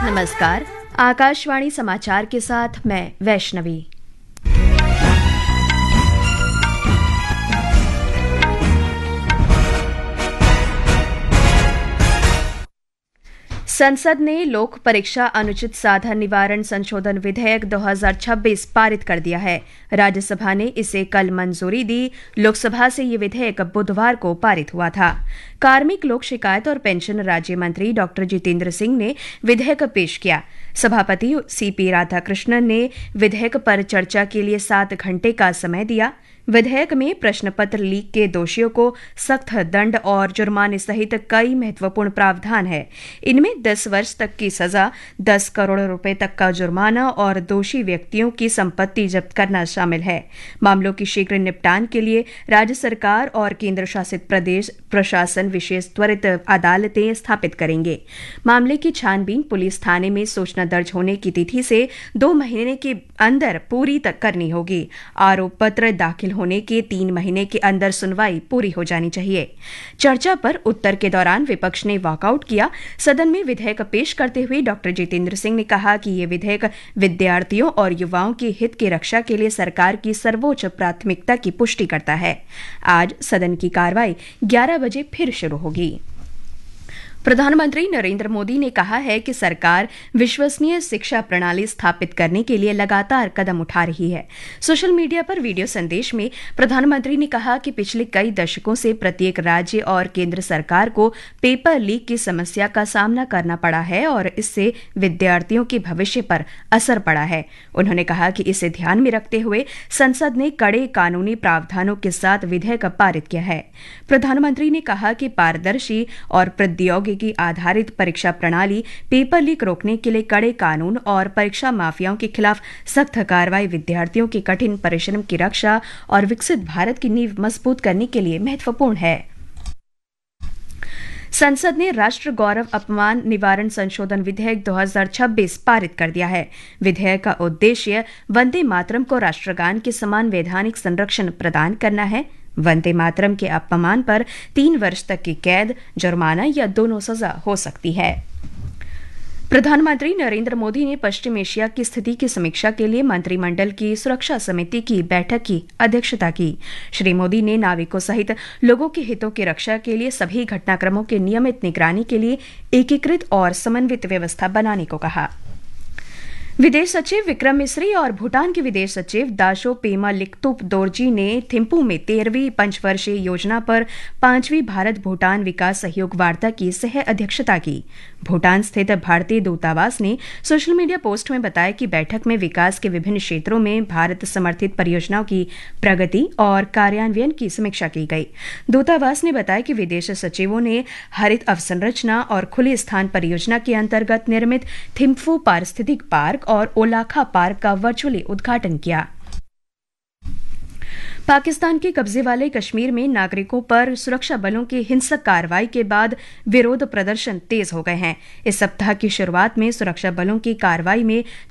नमस्कार। आकाशवाणी समाचार के साथ मैं वैष्णवी। संसद ने लोक परीक्षा अनुचित साधन निवारण संशोधन विधेयक 2026 पारित कर दिया है। राज्यसभा ने इसे कल मंजूरी दी। लोकसभा से ये विधेयक बुधवार को पारित हुआ था। कार्मिक लोक शिकायत और पेंशन राज्य मंत्री डॉ जितेंद्र सिंह ने विधेयक पेश किया। सभापति सीपी राधाकृष्णन ने विधेयक पर चर्चा के लिए 7 घंटे का समय दिया। विधेयक में प्रश्न पत्र लीक के दोषियों को सख्त दंड और जुर्माने सहित कई महत्वपूर्ण प्रावधान है। इनमें 10 वर्ष तक की सजा, 10 करोड़ रुपए तक का जुर्माना और दोषी व्यक्तियों की संपत्ति जब्त करना शामिल है। मामलों की शीघ्र निपटान के लिए राज्य सरकार और केंद्र शासित प्रदेश प्रशासन विशेष त्वरित अदालतें स्थापित करेंगे। मामले की छानबीन पुलिस थाने में सूचना दर्ज होने की तिथि से 2 महीने के अंदर पूरी तक करनी होगी। आरोप पत्र दाखिल होने के 3 महीने के अंदर सुनवाई पूरी हो जानी चाहिए। चर्चा पर उत्तर के दौरान विपक्ष ने वॉकआउट किया। सदन में विधेयक पेश करते हुए डॉ जितेंद्र सिंह ने कहा कि ये विधेयक विद्यार्थियों और युवाओं के हित की रक्षा के लिए सरकार की सर्वोच्च प्राथमिकता की पुष्टि करता है। आज सदन की कार्रवाई 11 बजे फिर शुरू होगी। प्रधानमंत्री नरेंद्र मोदी ने कहा है कि सरकार विश्वसनीय शिक्षा प्रणाली स्थापित करने के लिए लगातार कदम उठा रही है। सोशल मीडिया पर वीडियो संदेश में प्रधानमंत्री ने कहा कि पिछले कई दशकों से प्रत्येक राज्य और केंद्र सरकार को पेपर लीक की समस्या का सामना करना पड़ा है और इससे विद्यार्थियों के भविष्य पर असर पड़ा है। उन्होंने कहा कि इसे ध्यान में रखते हुए संसद ने कड़े कानूनी प्रावधानों के साथ विधेयक पारित किया है। प्रधानमंत्री ने कहा कि पारदर्शी और प्रौद्योगिकी की आधारित परीक्षा प्रणाली, पेपर लीक रोकने के लिए कड़े कानून और परीक्षा माफियाओं के खिलाफ सख्त कार्रवाई विद्यार्थियों के कठिन परिश्रम की रक्षा और विकसित भारत की नींव मजबूत करने के लिए महत्वपूर्ण है। संसद ने राष्ट्र गौरव अपमान निवारण संशोधन विधेयक 2026 पारित कर दिया है। विधेयक का उद्देश्य वंदे मातरम को राष्ट्रगान के समान वैधानिक संरक्षण प्रदान करना है। वंदे मातरम के अपमान पर 3 वर्ष तक की कैद, जुर्माना या दोनों सजा हो सकती है। प्रधानमंत्री नरेंद्र मोदी ने पश्चिम एशिया की स्थिति की समीक्षा के लिए मंत्रिमंडल की सुरक्षा समिति की बैठक की अध्यक्षता की। श्री मोदी ने नाविकों सहित लोगों के हितों की रक्षा के लिए सभी घटनाक्रमों की नियमित निगरानी के लिए एकीकृत और समन्वित व्यवस्था बनाने को कहा। विदेश सचिव विक्रम मिस्री और भूटान के विदेश सचिव दाशो पेमा लिकतुप दोरजी ने थिम्पू में 13वीं पंचवर्षीय योजना पर 5वीं भारत भूटान विकास सहयोग वार्ता की सह अध्यक्षता की। भूटान स्थित भारतीय दूतावास ने सोशल मीडिया पोस्ट में बताया कि बैठक में विकास के विभिन्न क्षेत्रों में भारत समर्थित परियोजनाओं की प्रगति और कार्यान्वयन की समीक्षा की गई। दूतावास ने बताया कि विदेश सचिवों ने हरित अवसंरचना और खुले स्थान परियोजना के अंतर्गत निर्मित थिम्फू पारिस्थितिक पार्क और ओलाखा पार्क का वर्चुअली उद्घाटन किया। पाकिस्तान के कब्जे वाले कश्मीर में नागरिकों पर सुरक्षा बलों की हिंसक कार्रवाई के बाद विरोध प्रदर्शन तेज हो गए हैं। इस सप्ताह की शुरुआत में सुरक्षा बलों की कार्रवाई में